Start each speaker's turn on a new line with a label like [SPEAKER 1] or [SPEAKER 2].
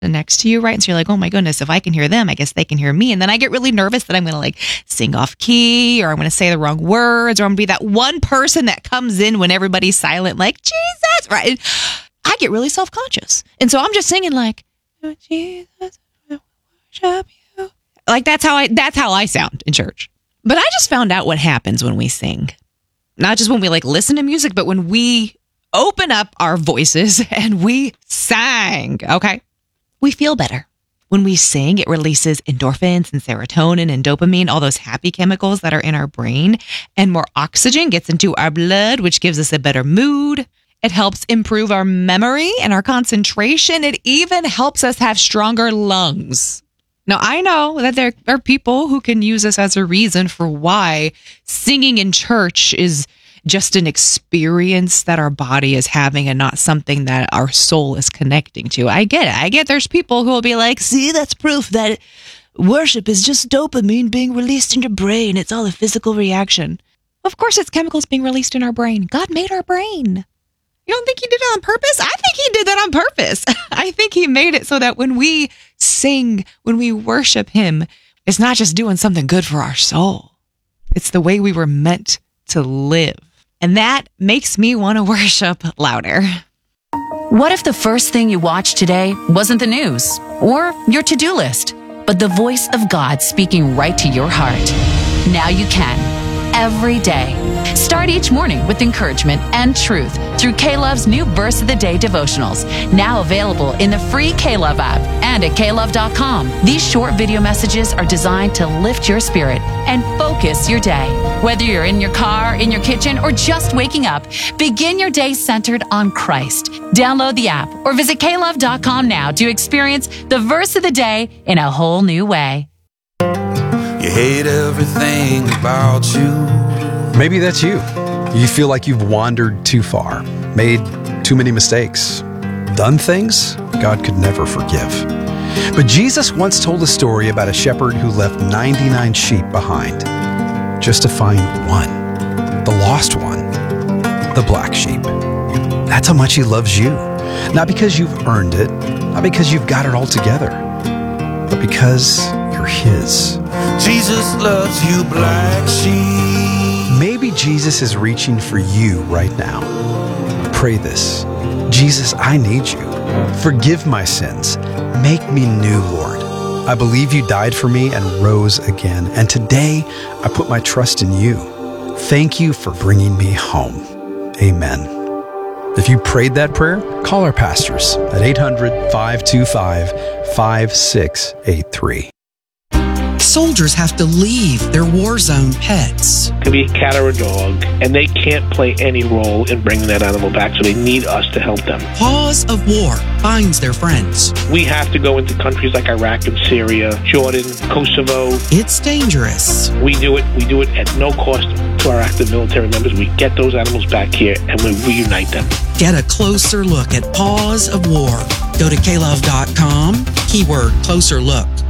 [SPEAKER 1] next to you, right? And so you're like, oh my goodness, if I can hear them, I guess they can hear me. And then I get really nervous that I'm going to like sing off key, or I'm going to say the wrong words, or I'm going to be that one person that comes in when everybody's silent, like, Jesus, right? I get really self-conscious. And so I'm just singing like, oh, Jesus, I worship you. Like that's how I sound in church. But I just found out what happens when we sing. Not just when we like listen to music, but when we open up our voices and we sang, okay? We feel better. When we sing, it releases endorphins and serotonin and dopamine, all those happy chemicals that are in our brain, and more oxygen gets into our blood, which gives us a better mood. It helps improve our memory and our concentration. It even helps us have stronger lungs. Now, I know that there are people who can use this as a reason for why singing in church is just an experience that our body is having and not something that our soul is connecting to. I get it. I get there's people who will be like, see, that's proof that worship is just dopamine being released in your brain. It's all a physical reaction. Of course, it's chemicals being released in our brain. God made our brain. You don't think he did it on purpose? I think he did that on purpose. I think he made it so that when we sing, when we worship him, it's not just doing something good for our soul. It's the way we were meant to live. And that makes me want to worship louder.
[SPEAKER 2] What if the first thing you watched today wasn't the news or your to-do list, but the voice of God speaking right to your heart? Now you can, every day. Start each morning with encouragement and truth through K-Love's new Verse of the Day devotionals, now available in the free K-Love app and at klove.com. These short video messages are designed to lift your spirit and focus your day. Whether you're in your car, in your kitchen, or just waking up, begin your day centered on Christ. Download the app or visit klove.com now to experience the Verse of the Day in a whole new way.
[SPEAKER 3] You hate everything about you.
[SPEAKER 4] Maybe that's you. You feel like you've wandered too far, made too many mistakes, done things God could never forgive. But Jesus once told a story about a shepherd who left 99 sheep behind just to find one, the lost one, the black sheep. That's how much he loves you. Not because you've earned it, not because you've got it all together, but because you're his.
[SPEAKER 3] Jesus loves you, black sheep.
[SPEAKER 4] Maybe Jesus is reaching for you right now. Pray this. Jesus, I need you. Forgive my sins. Make me new, Lord. I believe you died for me and rose again. And today, I put my trust in you. Thank you for bringing me home. Amen. If you prayed that prayer, call our pastors at 800-525-5683.
[SPEAKER 5] Soldiers have to leave their war zone pets.
[SPEAKER 6] It could be a cat or a dog, and they can't play any role in bringing that animal back, so they need us to help them.
[SPEAKER 5] Paws of War finds their friends.
[SPEAKER 6] We have to go into countries like Iraq and Syria, Jordan, Kosovo.
[SPEAKER 5] It's dangerous.
[SPEAKER 6] We do it at no cost to our active military members. We get those animals back here, and we reunite them.
[SPEAKER 5] Get a closer look at Paws of War. Go to klove.com, keyword closer look.